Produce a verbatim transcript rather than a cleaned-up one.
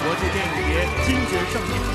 国际电影节金爵盛名